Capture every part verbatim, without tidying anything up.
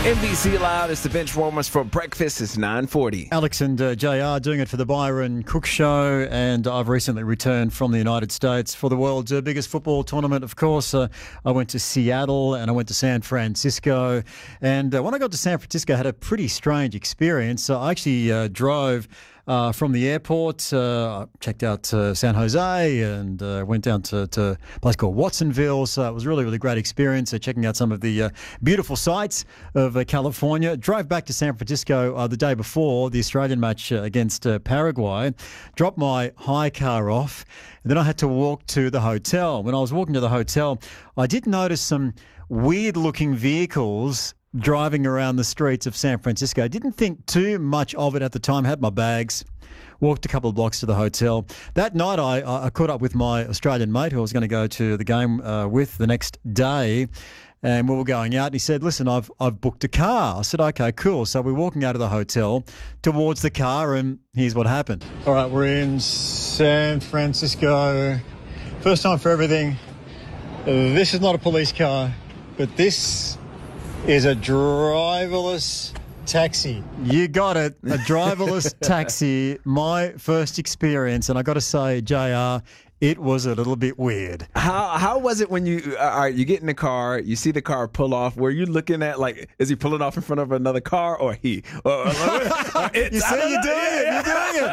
N B C Loud is the bench warmers for breakfast. It's nine forty. Alex and uh, J R doing it for the Byron Cook Show, and I've recently returned from the United States for the world's uh, biggest football tournament, of course. Uh, I went to Seattle and I went to San Francisco, and uh, when I got to San Francisco, I had a pretty strange experience. So I actually uh, drove Uh, from the airport, uh, checked out uh, San Jose and uh, went down to, to a place called Watsonville. So it was really, really great experience, uh, checking out some of the uh, beautiful sights of uh, California. Drove back to San Francisco uh, the day before the Australian match uh, against uh, Paraguay. Dropped my hire car off, and then I had to walk to the hotel. When I was walking to the hotel, I did notice some weird-looking vehicles driving around the streets of San Francisco. I didn't think too much of it at the time. Had my bags, walked a couple of blocks to the hotel. That night I, I caught up with my Australian mate who I was going to go to the game uh, with the next day, and we were going out, and he said, listen, I've I've booked a car. I said, okay, cool. So we're walking out of the hotel towards the car, and here's what happened. All right, we're in San Francisco. First time for everything. This is not a police car, but this is a driverless taxi. You got it. A driverless taxi. My first experience, and I got to say, J R, it was a little bit weird. How how was it when you uh, all right, you get in the car, you see the car pull off? Were you looking at, like, is he pulling off in front of another car or he? Or, or, or you see, you're doing it. You're doing it.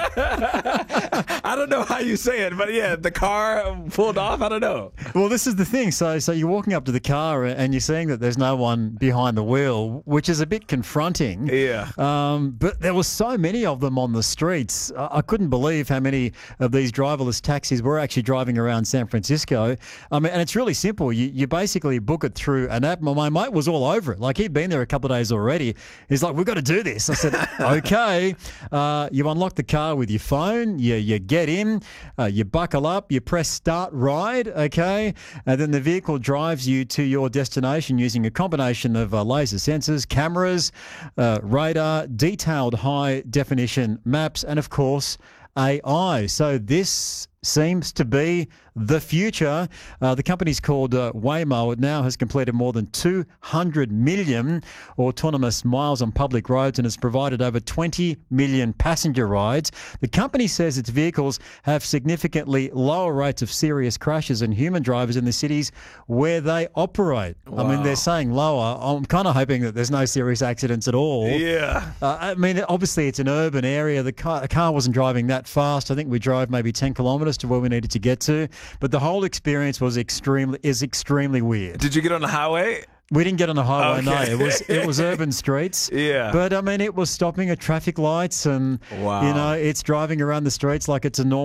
I don't know how you say it, but yeah, the car pulled off. I don't know. Well, this is the thing. So, so you're walking up to the car and you're seeing that there's no one behind the wheel, which is a bit confronting. Yeah. Um, but there were so many of them on the streets. I, I couldn't believe how many of these driverless taxis were actually driving around San Francisco. I mean, and it's really simple. You you basically book it through an app. My mate was all over it. Like, he'd been there a couple of days already. He's like, we've got to do this. I said, okay. Uh, you unlock the car with your phone. You you get in. Uh, you buckle up. You press start ride. Okay, and then the vehicle drives you to your destination using a combination of uh, laser sensors, cameras, uh, radar, detailed high definition maps, and of course A I. So this seems to be the future. Uh, the company's called uh, Waymo. It now has completed more than two hundred million autonomous miles on public roads and has provided over twenty million passenger rides. The company says its vehicles have significantly lower rates of serious crashes than human drivers in the cities where they operate. Wow. I mean, they're saying lower. I'm kind of hoping that there's no serious accidents at all. Yeah. Uh, I mean, obviously it's an urban area. The car, the car wasn't driving that fast. I think we drove maybe ten kilometres to where we needed to get to, but the whole experience was extremely is extremely weird. Did you get on the highway? We didn't get on the highway. Okay. No, it was it was urban streets. Yeah, but I mean, it was stopping at traffic lights, and wow. you know, it's driving around the streets like it's a normal